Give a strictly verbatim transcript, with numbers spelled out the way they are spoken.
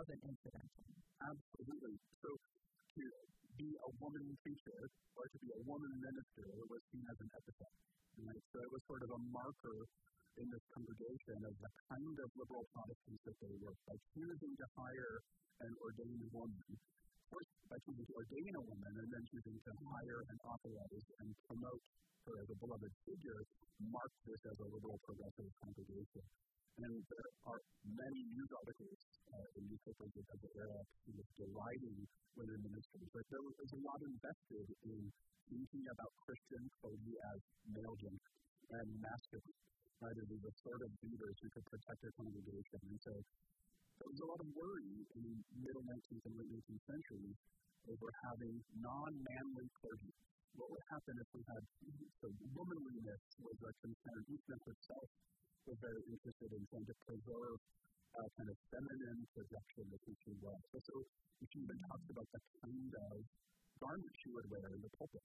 wasn't incidental. Absolutely. So to be a woman preacher or to be a woman minister was seen as an epithet. Right? So it was sort of a marker in this congregation of the kind of liberal Protestants that they were. By choosing to hire and ordain a woman, first by choosing to ordain a woman and then choosing to hire and authorize and promote her as a beloved figure, marked this as a liberal progressive congregation. And there are many news articles uh, in newspapers of the era kind of deriding women ministers. But there was a lot invested in thinking about Christian clergy as male gender and masculine, right? As the sort of leaders who could protect their congregation. And so there was a lot of worry in the middle nineteenth and late eighteenth centuries over having non-manly clergy. What would happen if we had, so womanliness was a concern. Eastman herself was very interested in trying to preserve a kind of feminine projection of who she was. So, so she even talks about the kind of garment she would wear in the pulpit.